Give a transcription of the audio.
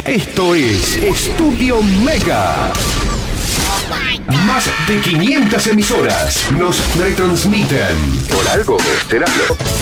Esto es Estudio Mega. Más de 500 emisoras nos retransmiten. Por algo será.